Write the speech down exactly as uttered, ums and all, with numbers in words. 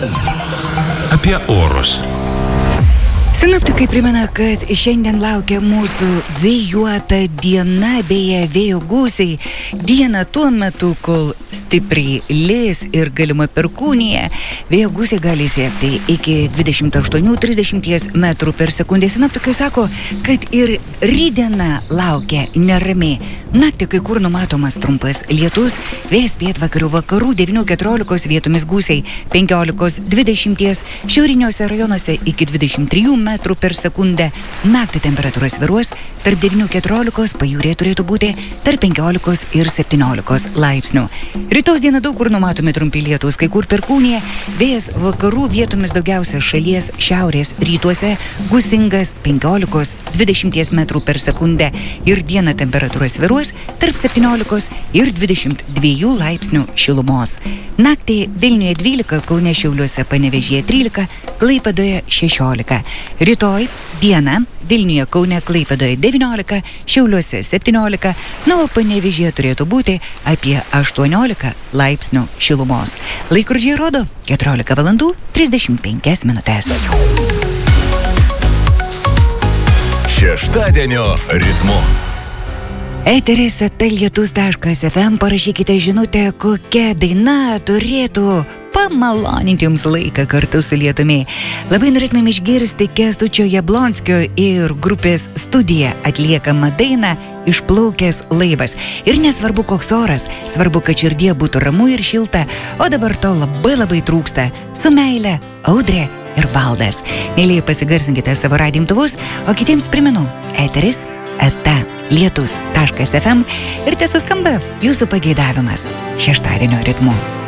Apie orus. Sinoptikai primena, kad šiandien laukia mūsų vėjuota diena, beje, vėjo gūsiai. Diena tuo metu, kol stipriai lis ir galima perkūnija, vėjo gūsiai gali siekti iki dvidešimt aštuonių trisdešimt metrų per sekundę. Sinoptikai sako, kad ir rytdiena laukia nerami. Naktį kai kur numatomas trumpas lietus, vėjas pietvakarių vakarų devynių keturiolikos vietomis gūsiai penkiolikos dvidešimt, šiauriniuose rajonuose iki dvidešimt trijų metrų per sekundę. Naktį temperatūra svyruos tarp devynių keturiolikos, pajūryje turėtų būti tarp penkiolikos ir septyniolikos laipsnių. Rytaus dieną daug kur numatomi trumpi lietūs, kai kur perkūnija, vėjas vakarų vietomis daugiausia šalies šiaurės rytuose, gūsingas penkiolikos dvidešimt metrų per sekundę ir dieną temperatūra svyruos tarp septyniolikos ir dvidešimt dviejų laipsnių šilumos. Naktį Vilniuje dvylika, Kaune, Šiauliuose, Panevėžyje trylika, Klaipėdoje šešiolika. Rytoj dieną Vilniuje, Kaune, Klaipėdoje devyniolika, Šiauliuose septyniolika, na, o Panevėžyje turėtų būti apie aštuoniolika laipsnių šilumos. Laikrodžiai rodo keturiolika valandų trisdešimt penkias minutės. Šeštadienio ritmu. Eteris eta lietus taškas ef em, parašykite žinutę, kokia daina turėtų pamaloninti jums laiką kartu su lietumi. Labai norėtumėm išgirsti Kęstučio Jablonskio ir grupės Studija atliekamą dainą Išplaukęs laivas. Ir nesvarbu koks oras, svarbu, kad širdie būtų ramu ir šilta, o dabar to labai labai trūksta. Su meile, Audrė ir Valdas. Mėlyje, pasigarsinkite savo radimtuvus, o kitiems primenu, eteris eta lietus taškas ef em ir tiesiog skamba jūsų pageidavimas šeštadienio ritmu.